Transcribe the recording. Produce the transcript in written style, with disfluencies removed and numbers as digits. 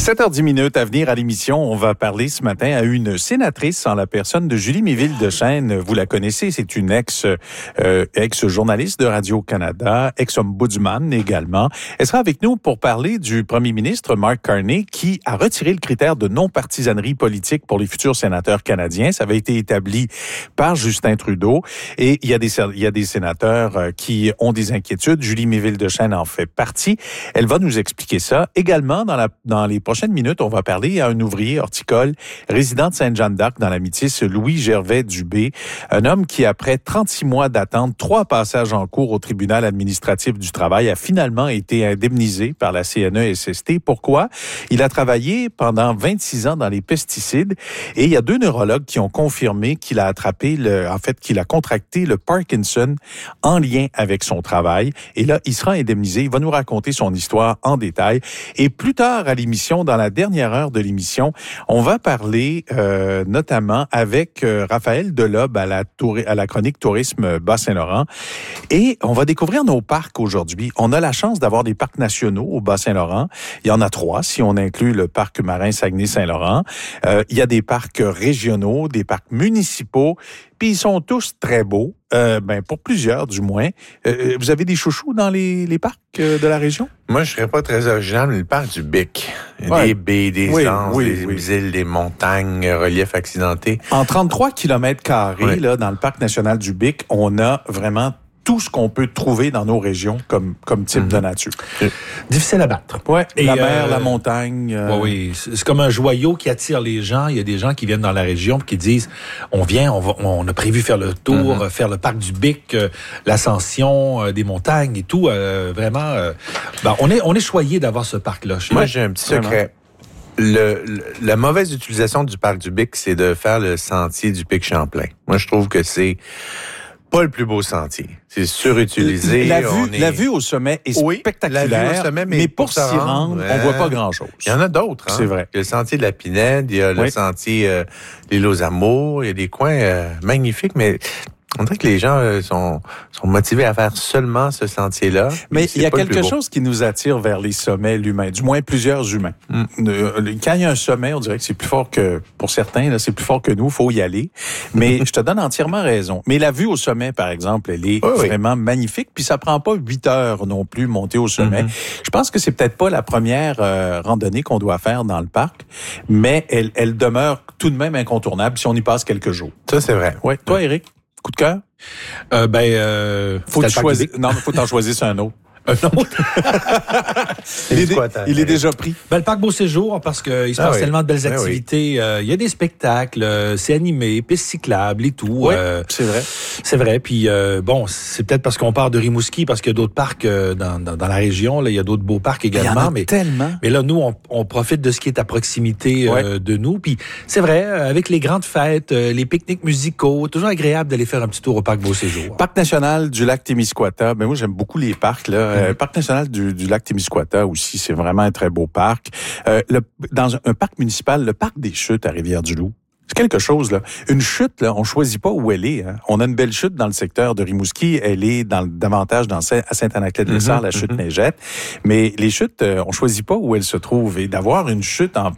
7h10 à venir à l'émission. On va parler ce matin à une sénatrice en la personne de Julie Méville-Deschênes. Vous la connaissez, c'est une ex-journaliste de Radio-Canada, ex-ombudsman également. Elle sera avec nous pour parler du premier ministre Mark Carney qui a retiré le critère de non-partisanerie politique pour les futurs sénateurs canadiens. Ça avait été établi par Justin Trudeau et il y a des sénateurs qui ont des inquiétudes. Julie Méville-Deschênes en fait partie. Elle va nous expliquer ça. Également, dans les prochaines minutes, on va parler à un ouvrier horticole résident de Sainte-Jeanne-d'Arc dans la Métis, Louis Gervais-Dubé, un homme qui, après 36 mois d'attente, 3 passages en cours au tribunal administratif du travail, a finalement été indemnisé par la CNESST. Pourquoi? Il a travaillé pendant 26 ans dans les pesticides et il y a 2 neurologues qui ont confirmé qu'il a attrapé qu'il a contracté le Parkinson en lien avec son travail. Et là, il sera indemnisé. Il va nous raconter son histoire en détail. Et plus tard à l'émission, dans la dernière heure de l'émission, on va parler notamment avec Raphaël Delob à la chronique Tourisme Bas-Saint-Laurent. Et on va découvrir nos parcs aujourd'hui. On a la chance d'avoir des parcs nationaux au Bas-Saint-Laurent. Il y en a 3 si on inclut le parc marin Saguenay-Saint-Laurent. Il y a des parcs régionaux, des parcs municipaux, puis ils sont tous très beaux, pour plusieurs du moins. Vous avez des chouchous dans les parcs de la région? Moi, je serais pas très original, mais le parc du Bic. Des baies, des anses, des îles, des montagnes, reliefs accidentés. En 33 km², là, dans le parc national du Bic, on a vraiment tout ce qu'on peut trouver dans nos régions comme type de nature. Difficile à battre. Ouais, et la mer, la montagne. Oui, c'est comme un joyau qui attire les gens. Il y a des gens qui viennent dans la région et qui disent, on a prévu faire le tour, faire le parc du Bic, l'ascension des montagnes et tout. On est choyé d'avoir ce parc-là. Moi, j'ai un petit secret. La mauvaise utilisation du parc du Bic, c'est de faire le sentier du Pic Champlain. Moi, je trouve que c'est pas le plus beau sentier. C'est surutilisé. La vue au sommet est spectaculaire, la vue au sommet, mais pour s'y rendre, on voit pas grand-chose. Il y en a d'autres. Hein? C'est vrai. Il y a le sentier de la Pinède, il y a le sentier l'île aux Amours, il y a des coins magnifiques, mais on dirait que les gens sont motivés à faire seulement ce sentier-là. Mais il y a quelque chose qui nous attire vers les sommets, l'humain, du moins plusieurs humains. Quand il y a un sommet, on dirait que c'est plus fort que, pour certains, là, c'est plus fort que nous, faut y aller. Mais je te donne entièrement raison. Mais la vue au sommet, par exemple, elle est vraiment magnifique, puis ça prend pas 8 heures non plus, monter au sommet. Je pense que c'est peut-être pas la première randonnée qu'on doit faire dans le parc, mais elle demeure tout de même incontournable si on y passe quelques jours. Ça, c'est vrai. Ouais. Toi, Éric? Coup de cœur? Faut t'en choisir un autre. Il est déjà pris. Le parc Beau Séjour, parce qu'il se passe tellement de belles activités. Il y a des spectacles, c'est animé, pistes cyclables et tout. Oui, c'est vrai. C'est vrai. Puis c'est peut-être parce qu'on part de Rimouski, parce qu'il y a d'autres parcs dans la région. Là, il y a d'autres beaux parcs également. Il y en a tellement. Mais là, nous, on profite de ce qui est à proximité de nous. Puis c'est vrai, avec les grandes fêtes, les pique-niques musicaux, toujours agréable d'aller faire un petit tour au parc Beau Séjour. Parc national du lac Témiscouata. Moi, j'aime beaucoup les parcs, là. Parc national du lac Témiscouata aussi, c'est vraiment un très beau parc. Dans un parc municipal, le parc des Chutes à Rivière-du-Loup, c'est quelque chose, là. Une chute, là, on choisit pas où elle est. Hein. On a une belle chute dans le secteur de Rimouski. Elle est davantage à Saint-Anaclet-de-Lessard, la chute Neigette. Mais les chutes, on choisit pas où elles se trouvent. Et d'avoir une chute en